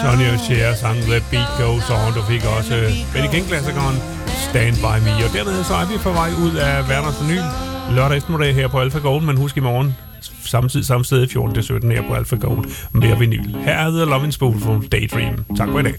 Sonny og Cher sang The Beat Goes On. Du fik også Benny King-klassikeren Stand By Me. Og dermed så er vi på vej ud af Werners Vinyl lørdag eftermiddag her på Alpha Gold. Men husk i morgen samme tid, samme sted 14-17 her på Alpha Gold. Mere vinyl. Her er The Lovin' Spoonful Daydream. Tak for i dag.